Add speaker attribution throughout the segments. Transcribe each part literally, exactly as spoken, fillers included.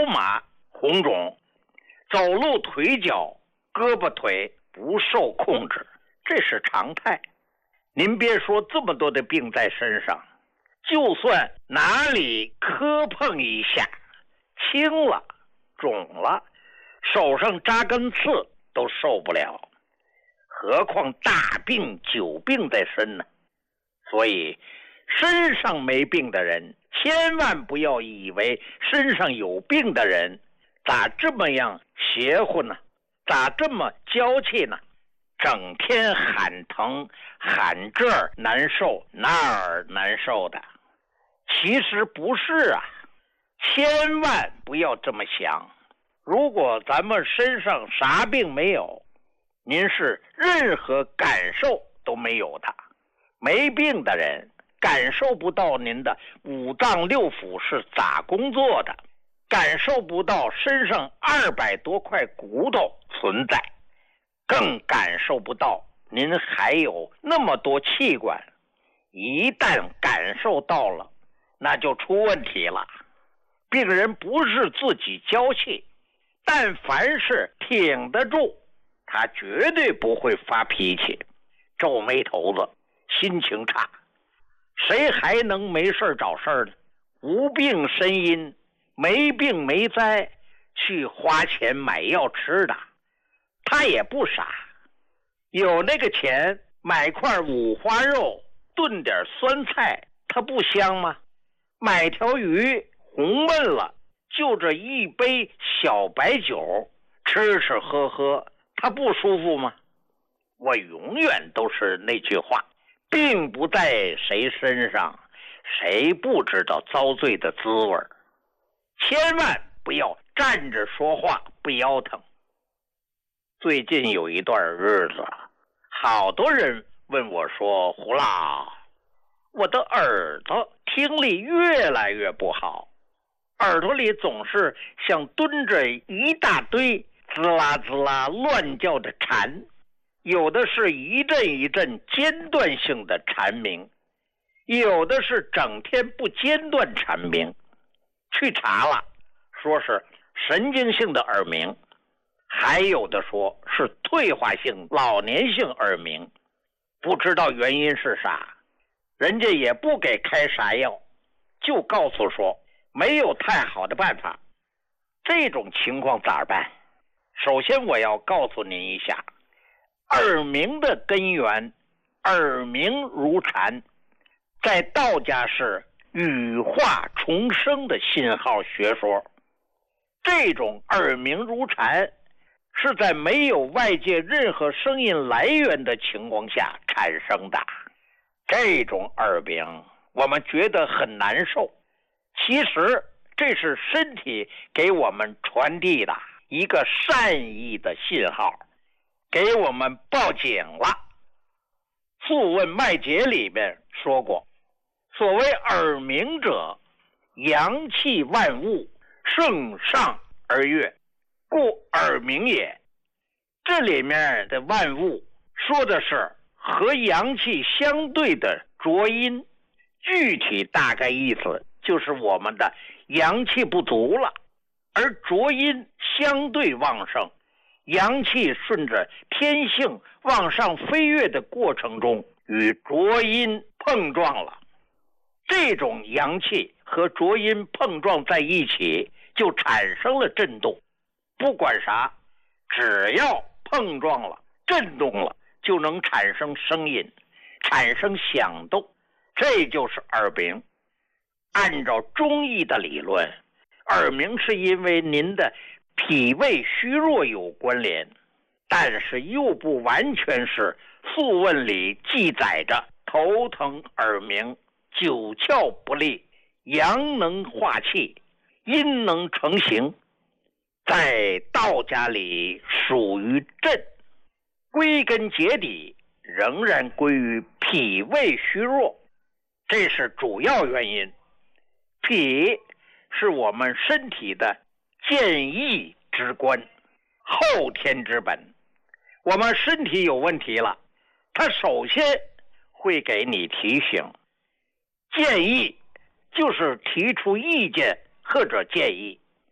Speaker 1: 麻、红肿，走路腿脚、胳膊腿不受控制，这是常态。您别说这么多的病在身上，就算哪里磕碰一下，青了、肿了，手上扎根刺都受不了，何况大病久病在身呢？所以身上没病的人千万不要以为身上有病的人咋这么样邪乎呢，咋这么娇气呢，整天喊疼喊这儿难受那儿难受的。其实不是啊，千万不要这么想。如果咱们身上啥病没有，您是任何感受都没有的。没病的人感受不到您的五脏六腑是咋工作的，感受不到身上二百多块骨头存在，更感受不到您还有那么多器官。一旦感受到了，那就出问题了。病人不是自己娇气，但凡是挺得住，他绝对不会发脾气、皱眉头子、心情差。谁还能没事找事呢？无病呻吟，没病没灾，去花钱买药吃的，他也不傻。有那个钱买块五花肉炖点酸菜，它不香吗？买条鱼红焖了，就这一杯小白酒吃吃喝喝，它不舒服吗？我永远都是那句话，病不在谁身上，谁不知道遭罪的滋味。千万不要站着说话不腰疼。最近有一段日子，好多人问我说，胡老，我的耳朵听力越来越不好，耳朵里总是像蹲着一大堆滋啦滋啦乱叫的蝉，有的是一阵一阵间断性的蝉鸣，有的是整天不间断蝉鸣。去查了，说是神经性的耳鸣，还有的说是退化性老年性耳鸣，不知道原因是啥，人家也不给开啥药，就告诉说没有太好的办法。这种情况咋办？首先我要告诉您一下，耳鸣的根源，耳鸣如蝉，在道家是羽化重生的信号学说。这种耳鸣如蝉是在没有外界任何声音来源的情况下产生的。这种耳鸣我们觉得很难受，其实这是身体给我们传递的一个善意的信号，给我们报警了。《素问脉解》里面说过，所谓耳鸣者，阳气万物，盛上而跃，故耳鸣也。这里面的万物说的是和阳气相对的浊阴，具体大概意思就是我们的阳气不足了，而浊阴相对旺盛，阳气顺着天性往上飞跃的过程中与浊阴碰撞了。这种阳气和浊阴碰撞在一起，就产生了震动。不管啥，只要碰撞了、震动了，就能产生声音，产生响动，这就是耳鸣。按照中医的理论，耳鸣是因为您的脾胃虚弱有关联，但是又不完全是。素问里记载着头疼耳鸣，九窍不利，阳能化气，阴能成形，在道家里属于震，归根结底仍然归于脾胃虚弱，这是主要原因。脾是我们身体的健益之官，后天之本。我们身体有问题了，他首先会给你提醒。建议就是提出意见或者建议，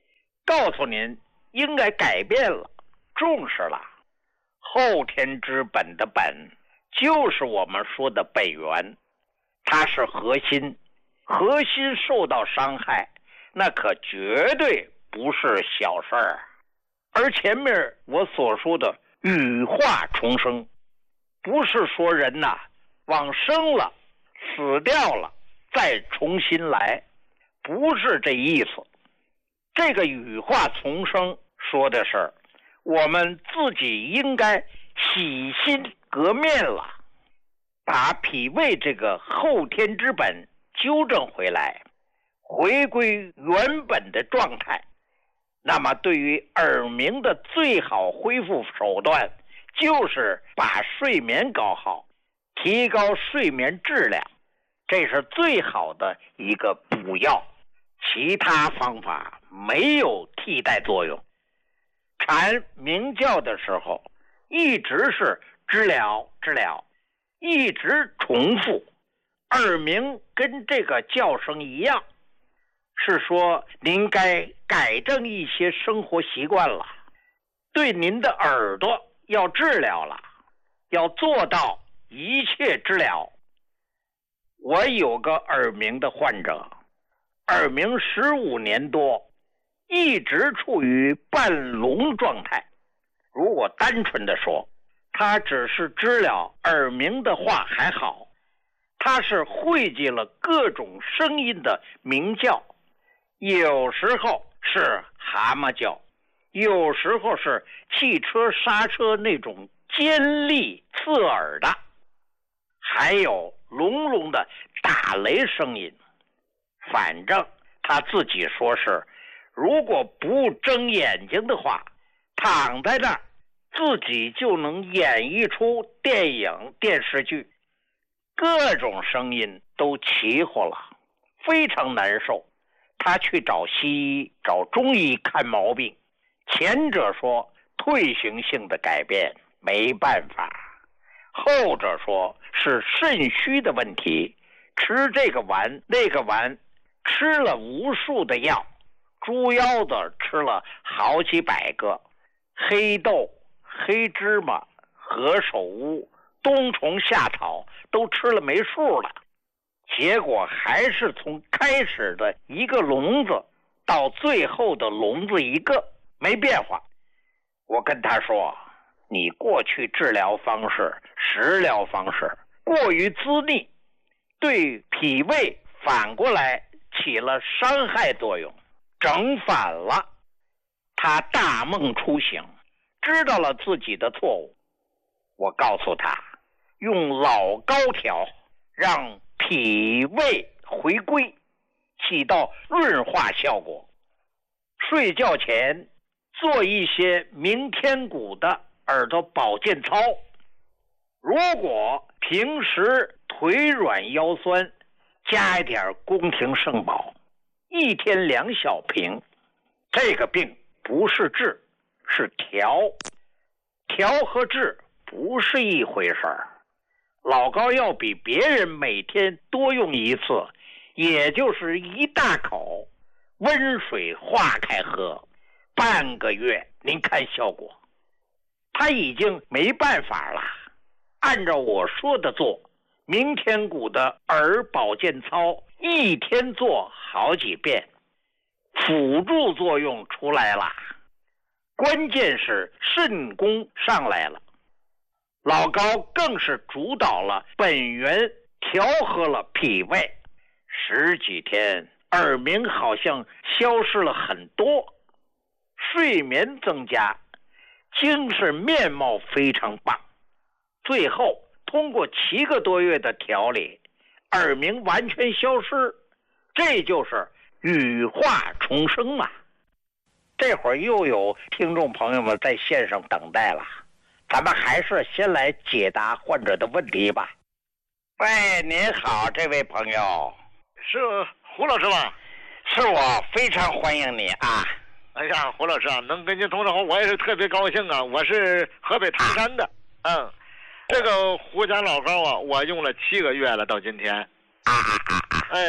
Speaker 1: 告诉您应该改变了，重视了。后天之本的本就是我们说的本源，它是核心，核心受到伤害，那可绝对不是小事儿。而前面我所说的羽化重生，不是说人呐、啊、往生了死掉了再重新来，不是这意思。这个羽化重生说的是我们自己应该洗心革面了，把脾胃这个后天之本纠正回来，回归原本的状态。那么对于耳鸣的最好恢复手段就是把睡眠搞好，提高睡眠质量，这是最好的一个补药，其他方法没有替代作用。蝉鸣叫的时候一直是知了知了，一直重复。耳鸣跟这个叫声一样，是说您该改正一些生活习惯了，对您的耳朵要治疗了，要做到一切治疗。我有个耳鸣的患者，耳鸣十五年多，一直处于半聋状态。如果单纯的说，他只是知了耳鸣的话还好，他是汇集了各种声音的鸣叫，有时候是蛤蟆叫，有时候是汽车刹车那种尖利刺耳的，还有隆隆的打雷声音。反正他自己说是，如果不睁眼睛的话，躺在那儿自己就能演绎出电影电视剧，各种声音都齐活了，非常难受。他去找西医找中医看毛病，前者说退行性的改变没办法，后者说是肾虚的问题，吃这个丸那个丸，吃了无数的药，猪腰子吃了好几百个，黑豆黑芝麻何首乌冬虫夏草都吃了没数了，结果还是从开始的一个聋子到最后的聋子一个，没变化。我跟他说，你过去治疗方式食疗方式过于滋腻，对脾胃反过来起了伤害作用，整反了。他大梦初醒，知道了自己的错误。我告诉他，用老高条让脾胃回归，起到润化效果。睡觉前做一些鸣天鼓的耳朵保健操。如果平时腿软腰酸，加一点宫廷圣宝，一天两小瓶。这个病不是治，是调。调和治不是一回事儿。老高要比别人每天多用一次，也就是一大口温水化开喝，半个月您看效果。他已经没办法了，按照我说的做，鸣天鼓的耳保健操一天做好几遍，辅助作用出来了，关键是肾功上来了。老高更是主导了本源，调和了脾胃，十几天耳鸣好像消失了很多，睡眠增加，精神面貌非常棒。最后通过七个多月的调理，耳鸣完全消失，这就是羽化重生啊！这会儿又有听众朋友们在线上等待了，咱们还是先来解答患者的问题吧。喂，您好，这位朋友，
Speaker 2: 是胡老师吗？
Speaker 1: 是我，非常欢迎你啊！
Speaker 2: 哎呀，胡老师啊，能跟您通上话，我也是特别高兴啊！我是河北唐山的，啊、嗯，这个胡家老膏啊，我用了七个月了，到今天。
Speaker 1: 啊啊啊啊！
Speaker 2: 哎，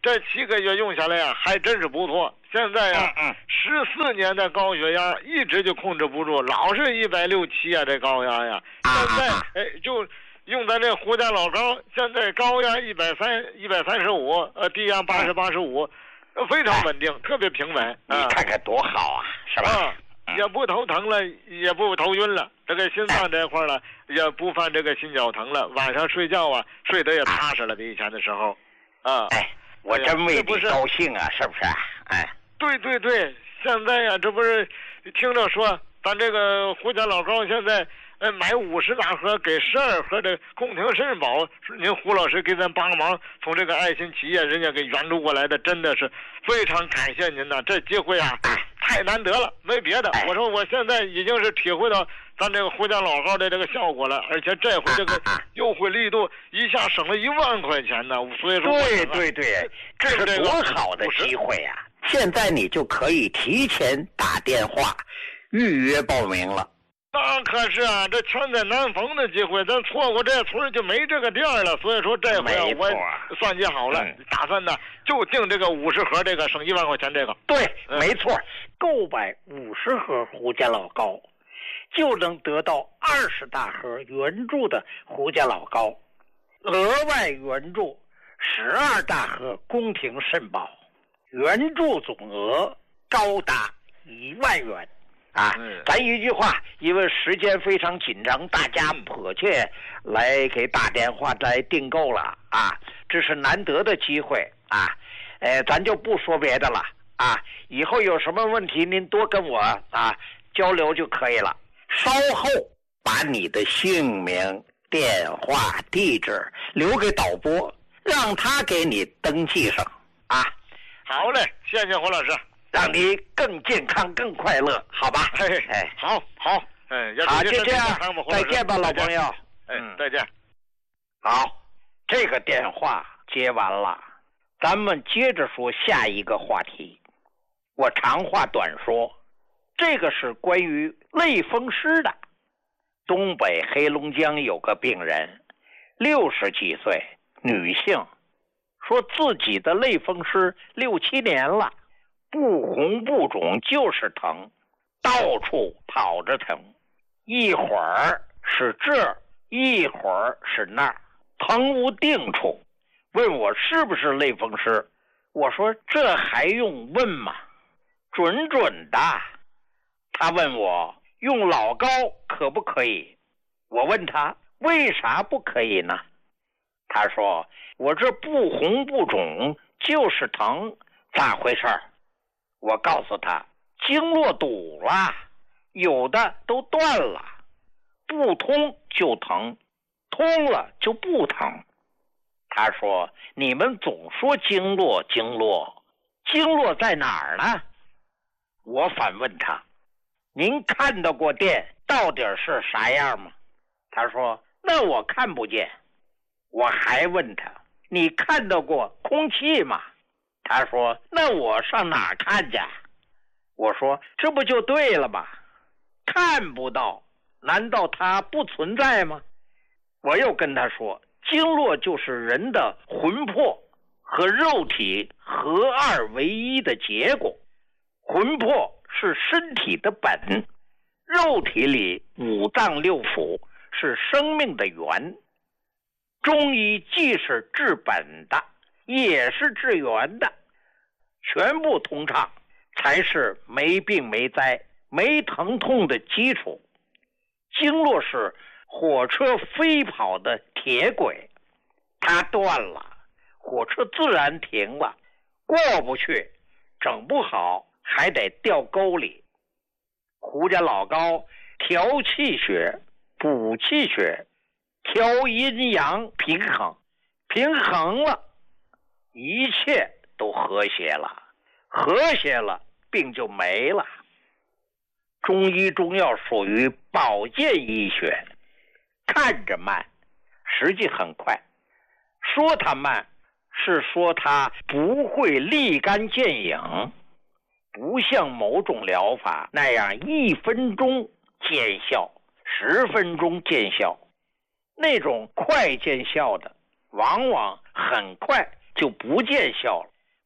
Speaker 2: 这七个月用下来呀，还真是不错。现在呀，十四年的高血压一直就控制不住，老是一百六七啊，这高压呀。现在哎，就用咱这胡家老高，现在高压一百三一百三十五，呃，低压八十八十五，非常稳定，特别平稳。
Speaker 1: 你看看多好啊，是吧？
Speaker 2: 啊，也不头疼了，也不头晕了，这个心脏这块了，也不犯这个心绞疼了，晚上睡觉啊，睡得也踏实了，比以前的时候。啊，
Speaker 1: 哎，我真为你高兴啊，是不是？哎。
Speaker 2: 对对对，现在呀，这不是听着说，咱这个胡家老高现在呃买五十大盒，给十二盒的宫廷肾宝，是您胡老师给咱帮忙，从这个爱心企业人家给援助过来的，真的是非常感谢您呐！这机会啊，太难得了，没别的。我说我现在已经是体会到咱这个胡家老高的这个效果了，而且这回这个优惠力度一下省了一万块钱呢，所以说
Speaker 1: 对对对，这是多好的机会呀！现在你就可以提前打电话预约报名了。
Speaker 2: 那可是啊，这全在南丰的机会，咱错过这村就没这个店了。所以说这回啊，我算计好了，嗯、打算呢就订这个五十盒，这个省一万块钱这个。
Speaker 1: 对，嗯、没错，购买五十盒胡家老高，就能得到二十大盒援助的胡家老高，额外援助十二大盒宫廷肾宝。援助总额高达一万元啊！嗯、咱一句话，因为时间非常紧张，大家迫切来给打电话来订购了啊！这是难得的机会啊！呃，咱就不说别的了啊！以后有什么问题，您多跟我啊交流就可以了。稍后把你的姓名、电话、地址留给导播，让他给你登记上啊！
Speaker 2: 好嘞，谢谢胡老师，
Speaker 1: 让你更健康、更快乐，好吧？
Speaker 2: 嘿嘿，哎，好，好，哎，
Speaker 1: 好，就这样，再见吧，老朋友。
Speaker 2: 哎，再见。
Speaker 1: 好，这个电话接完了，咱们接着说下一个话题。我长话短说，这个是关于类风湿的。东北黑龙江有个病人，六十几岁，女性。说自己的类风湿六七年了，不红不肿就是疼，到处跑着疼，一会儿是这儿，一会儿是那儿，疼无定处。问我是不是类风湿，我说这还用问吗？准准的。他问我用老高可不可以，我问他为啥不可以呢？他说我这不红不肿就是疼，咋回事？我告诉他经络堵了，有的都断了，不通就疼，通了就不疼。他说你们总说经络经络，经络在哪儿呢？我反问他，您看到过电到底是啥样吗？他说那我看不见。我还问他，你看到过空气吗？他说那我上哪看去？我说这不就对了吗？看不到难道它不存在吗？我又跟他说，经络就是人的魂魄和肉体合二为一的结果，魂魄是身体的本，肉体里五脏六腑是生命的源。中医既是治本的，也是治源的，全部通畅，才是没病没灾、没疼痛的基础。经络是火车飞跑的铁轨，它断了，火车自然停了，过不去，整不好还得掉沟里。胡家老高调气血、补气血，调阴阳平衡，平衡了，一切都和谐了，和谐了，病就没了。中医中药属于保健医学，看着慢，实际很快。说它慢，是说它不会立竿见影，不像某种疗法那样一分钟见效，十分钟见效。那种快见效的，往往很快就不见效了。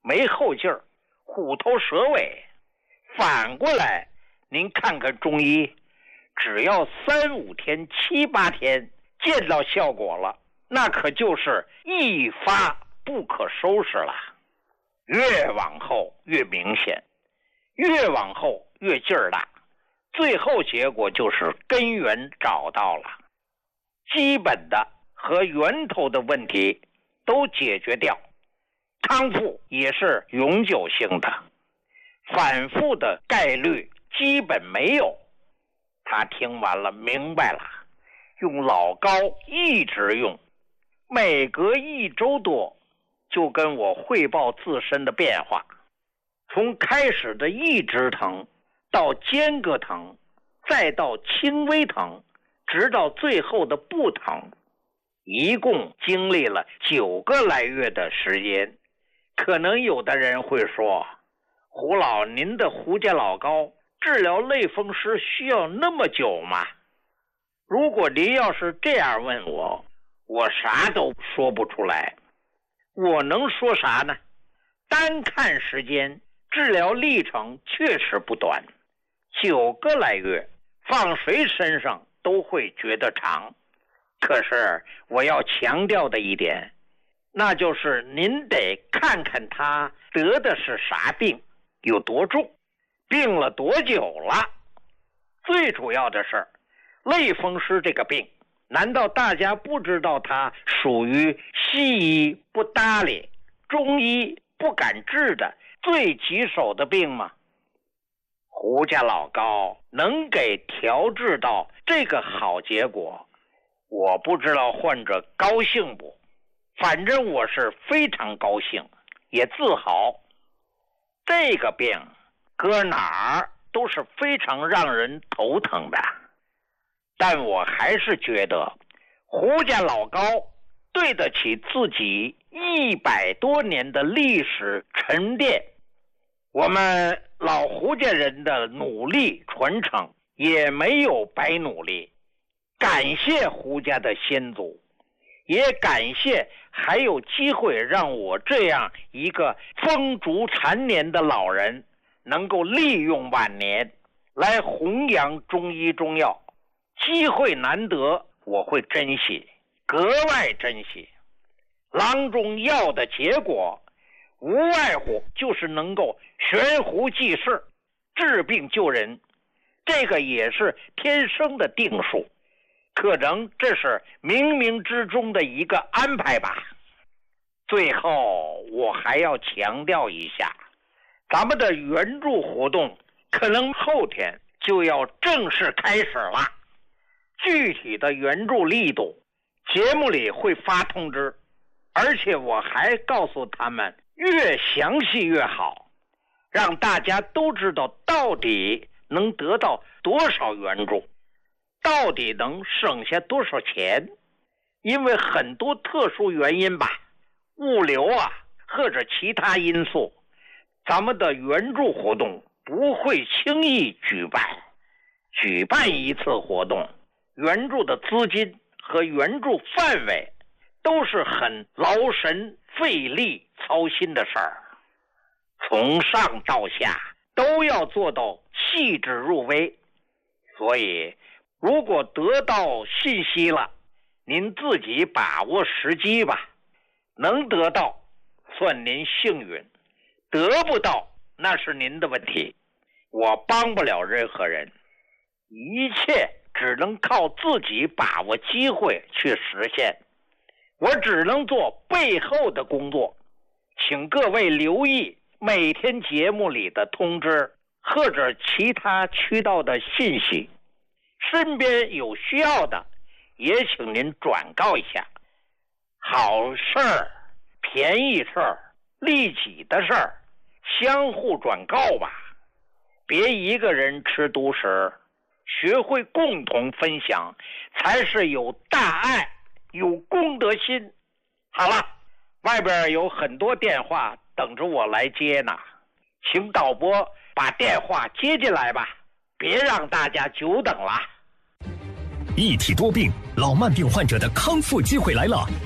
Speaker 1: 没后劲儿，虎头蛇尾。反过来，您看看中医，只要三五天、七八天见到效果了，那可就是一发不可收拾了。越往后越明显，越往后越劲儿大，最后结果就是根源找到了，基本的和源头的问题都解决掉，康复也是永久性的，反复的概率基本没有。他听完了明白了，用老高一直用，每隔一周多就跟我汇报自身的变化，从开始的一直疼到间隔疼，再到轻微疼，直到最后的不疼，一共经历了九个来月的时间。可能有的人会说，胡老，您的胡家老高治疗类风湿需要那么久吗？如果您要是这样问我，我啥都说不出来。我能说啥呢？单看时间，治疗历程确实不短，九个来月，放谁身上都会觉得长。可是我要强调的一点，那就是您得看看他得的是啥病，有多重，病了多久了。最主要的是，类风湿这个病，难道大家不知道它属于西医不搭理、中医不敢治的最棘手的病吗？胡家老高能给调治到这个好结果，我不知道患者高兴不，反正我是非常高兴，也自豪。这个病搁哪儿都是非常让人头疼的，但我还是觉得胡家老高对得起自己一百多年的历史沉淀。我们老胡家人的努力传承也没有白努力，感谢胡家的先祖，也感谢还有机会让我这样一个风烛残年的老人能够利用晚年来弘扬中医中药。机会难得，我会珍惜，格外珍惜。郎中药的结果无外乎就是能够悬壶济世，治病救人，这个也是天生的定数，可能这是冥冥之中的一个安排吧。最后我还要强调一下，咱们的援助活动可能后天就要正式开始了，具体的援助力度节目里会发通知，而且我还告诉他们越详细越好，让大家都知道到底能得到多少援助，到底能省下多少钱。因为很多特殊原因吧，物流啊或者其他因素，咱们的援助活动不会轻易举办。举办一次活动，援助的资金和援助范围都是很劳神费力操心的事儿，从上到下都要做到细致入微。所以如果得到信息了，您自己把握时机吧，能得到算您幸运，得不到那是您的问题，我帮不了任何人，一切只能靠自己把握机会去实现。我只能做背后的工作，请各位留意每天节目里的通知或者其他渠道的信息，身边有需要的也请您转告一下。好事儿、便宜事儿、利己的事儿，相互转告吧，别一个人吃独食，学会共同分享，才是有大爱、有公德心。好了，外边有很多电话等着我来接呢，请导播把电话接进来吧，别让大家久等了。
Speaker 3: 一体多病，老慢病患者的康复机会来了。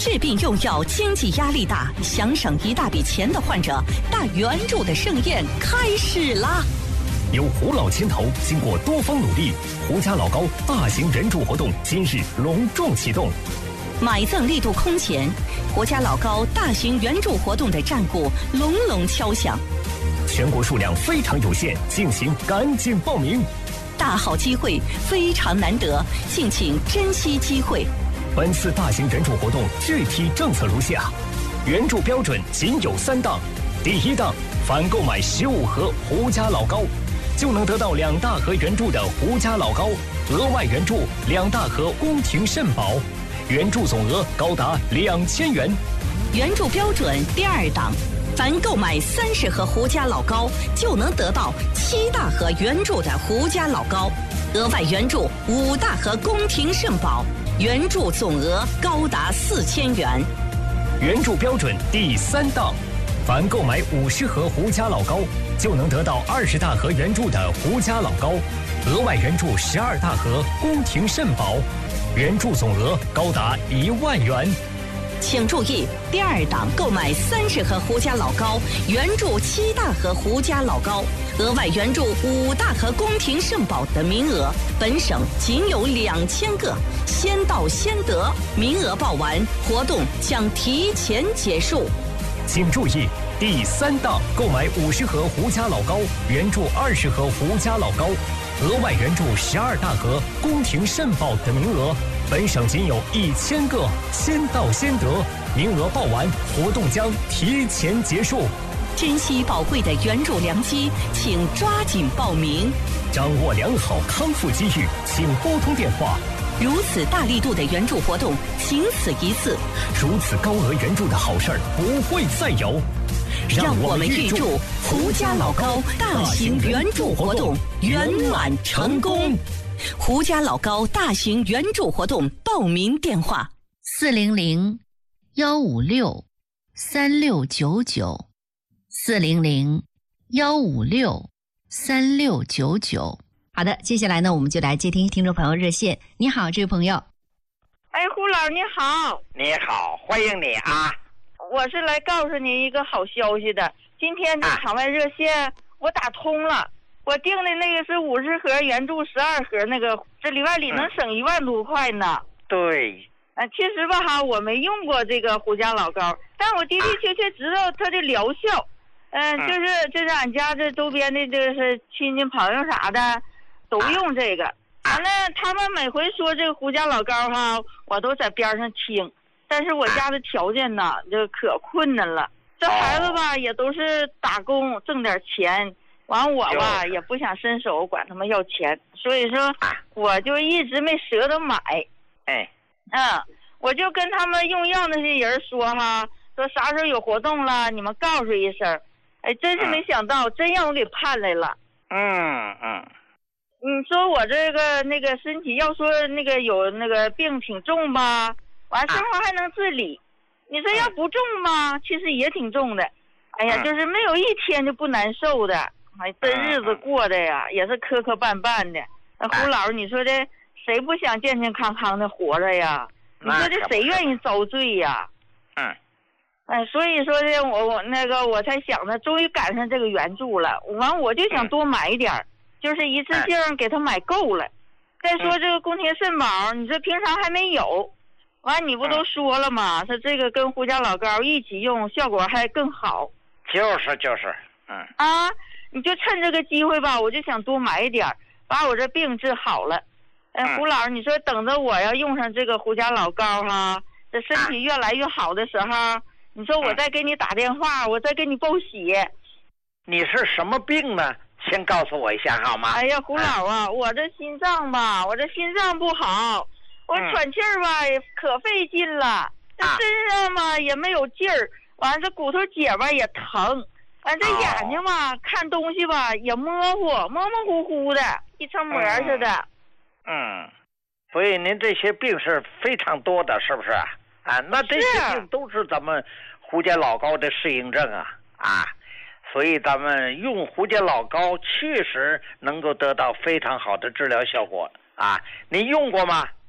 Speaker 3: 治病用药经济压力大，想省一大笔钱的患者，大援助的盛宴开始啦！
Speaker 4: 有胡老牵头，经过多方努力，胡家老高大型援助活动今日隆重启动。
Speaker 3: 买赠力度空前，胡家老高大型援助活动的战鼓隆隆敲响。
Speaker 4: 全国数量非常有限，敬请赶紧报名。
Speaker 3: 大好机会非常难得，敬请珍惜机会。
Speaker 4: 本次大型援助活动具体政策如下：援助标准仅有三档。第一档，凡购买十五盒胡家老高，就能得到两大盒援助的胡家老高，额外援助两大盒宫廷肾宝，援助总额高达两千元。
Speaker 3: 援助标准第二档，凡购买三十盒胡家老高，就能得到七大盒援助的胡家老高，额外援助五大盒宫廷肾宝，援助总额高达四千元。
Speaker 4: 援助标准第三档，凡购买五十盒胡家老高，就能得到二十大盒援助的胡家老高，额外援助十二大盒宫廷肾宝，援助总额高达一万元。
Speaker 3: 请注意，第二档购买三十盒胡家老高，援助七大盒胡家老高，额外援助五大盒宫廷肾宝的名额，本省仅有两千个，先到先得，名额报完，活动将提前结束。
Speaker 4: 请注意，第三档购买五十盒胡家老高，援助二十盒胡家老高，额外援助十二大盒宫廷肾宝的名额，本省仅有一千个，先到先得，名额报完，活动将提前结束。
Speaker 3: 珍惜宝贵的援助良机，请抓紧报名。
Speaker 4: 掌握良好康复机遇，请拨通电话。
Speaker 3: 如此大力度的援助活动，仅此一次。
Speaker 4: 如此高额援助的好事儿不会再有。
Speaker 3: 让我们预祝胡家老高大型援助活动圆满成功。胡家老高大型援助活动报名电话：
Speaker 5: 四零零幺五六三六九九，四零零幺五六三六九九。好的，接下来呢，我们就来接听听众朋友热线。你好，这位朋友。
Speaker 6: 哎，胡老你好。
Speaker 1: 你好，欢迎你啊！
Speaker 6: 我是来告诉您一个好消息的。今天这场外热线、啊、我打通了，我订的那个是五十盒援助十二盒，那个这里外里能省一万多块呢。
Speaker 1: 嗯、对。
Speaker 6: 呃，其实吧哈，我没用过这个胡家老高，但我的的确确知道它的疗效。嗯、呃，就是就是俺家这周边的这是亲戚朋友啥的。都用这个，完了，他们每回说这个胡家老高哈，我都在边上听。但是我家的条件呢，就可困难了。这孩子吧，也都是打工挣点钱，完我吧也不想伸手管他们要钱，所以说我就一直没舍得买。
Speaker 1: 哎，
Speaker 6: 嗯，我就跟他们用药那些人说哈，说啥时候有活动了，你们告诉一声。哎，真是没想到，真让我给盼来了。
Speaker 1: 嗯嗯。
Speaker 6: 你说我这个那个身体，要说那个有那个病挺重吧，完生活还能自理。你说要不重吧，其实也挺重的。哎呀，就是没有一天就不难受的。哎，这日子过的呀，也是磕磕绊绊的。那胡老师，你说这谁不想健健康康的活着呀？你说这谁愿意遭罪呀？
Speaker 1: 嗯。
Speaker 6: 哎，所以说呢，我我那个我才想着，终于赶上这个援助了。完，我就想多买一点。就是一次性给他买够了。再说这个宫廷肾宝，你这平常还没有，完你不都说了吗？他这个跟胡家老高一起用，效果还更好。
Speaker 1: 就是就是，嗯
Speaker 6: 啊，你就趁这个机会吧，我就想多买一点，把我这病治好了。哎、呃，胡老师，你说等着我要用上这个胡家老高哈，这身体越来越好的时候，你说我再给你打电话，我再给你报喜。
Speaker 1: 你是什么病呢？先告诉我一下好吗？
Speaker 6: 哎呀，胡老啊，嗯、我这心脏吧，我这心脏不好，我喘气儿吧也可费劲了，这身上吧也没有劲儿，完了这骨头节吧也疼，完这眼睛吧、哦、看东西吧也模糊，模模糊糊的，一层膜似的。
Speaker 1: 嗯，嗯所以您这些病是非常多的，是不是啊？啊，那这些病都是咱们胡家老高的适应症啊啊。所以咱们用胡家老高确实能够得到非常好的治疗效果啊！您用过吗？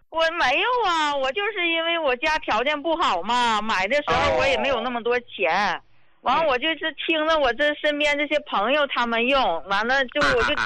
Speaker 6: 我没有啊，我就是因为我家条件不好嘛，买的时候我也没有那么多钱。完了，我就是听了我这身边这些朋友他们用，完了就我就